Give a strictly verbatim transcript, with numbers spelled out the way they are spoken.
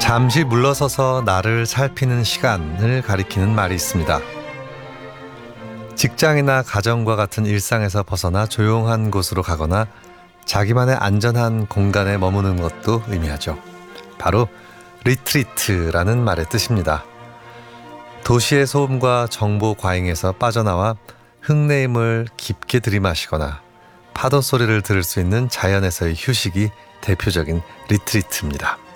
잠시 물러서서 나를 살피는 시간을 가리키는 말이 있습니다. 직장이나 가정과 같은 일상에서 벗어나 조용한 곳으로 가거나 자기만의 안전한 공간에 머무는 것도 의미하죠. 바로 리트리트라는 말의 뜻입니다. 도시의 소음과 정보 과잉에서 빠져나와 흙내음을 깊게 들이마시거나 파도 소리를 들을 수 있는 자연에서의 휴식이 대표적인 리트리트입니다.